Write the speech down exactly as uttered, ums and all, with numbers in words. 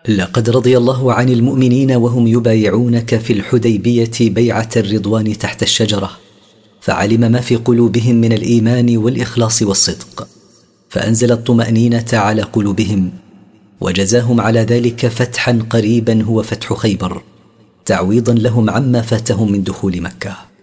لقد رضي الله عن المؤمنين وهم يبايعونك في الحديبية بيعة الرضوان تحت الشجرة، فعلم ما في قلوبهم من الإيمان والإخلاص والصدق، فأنزل الطمأنينة على قلوبهم، وجزاهم على ذلك فتحا قريبا هو فتح خيبر، تعويضا لهم عما فاتهم من دخول مكة.